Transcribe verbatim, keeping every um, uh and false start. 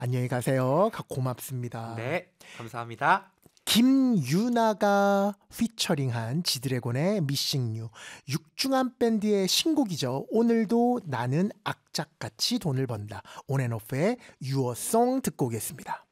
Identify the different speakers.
Speaker 1: 안녕히 가세요. 가- 고맙습니다.
Speaker 2: 네, 감사합니다.
Speaker 1: 김유나가 피처링한 지드래곤의 미싱 유. 육중한 밴드의 신곡이죠. 오늘도 나는 악착같이 돈을 번다. 온앤오프의 유어송 듣고 오겠습니다.